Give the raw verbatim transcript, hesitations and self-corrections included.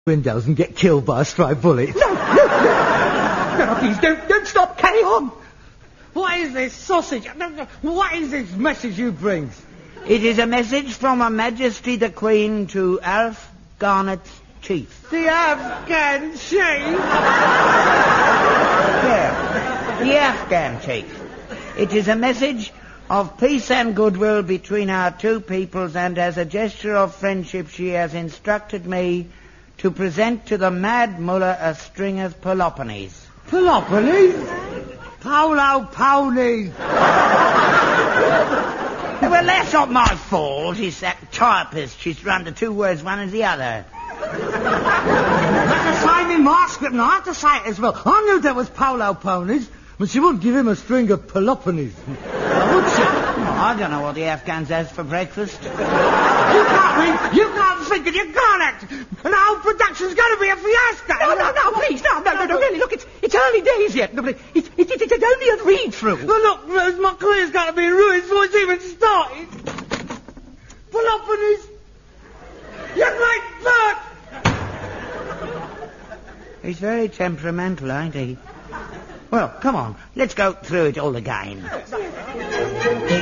windows and get killed by a stray bullet. No, no, no, no, please, don't, don't stop, carry on. What is this sausage? What is this message you bring? It is a message from Her Majesty the Queen to Alf Garnet's chief. The Afghan chief? Yeah, the Afghan chief. It is a message of peace and goodwill between our two peoples, and as a gesture of friendship she has instructed me to present to the Mad Mullah a string of Peloponies. Peloponies? Polo ponies. Well, that's not my fault. It's that typist. She's run the two words one as the other. That's the same in my script, and I have to say it as well. I knew there was polo ponies, but she wouldn't give him a string of Peloponies. Would she? Oh, I don't know what the Afghans has for breakfast. You can't read, you can't think, and you can't act. And the whole production's going to be a fiasco. No, no, no, please, no, no, no, no, really, look, it's, it's early days yet. No, it, it, it, it, it's only a read-through. Well, look, Rose, my career's going to be ruined before it's even started. Peloponies. You great bird. He's very temperamental, ain't he? Well, come on, let's go through it all again.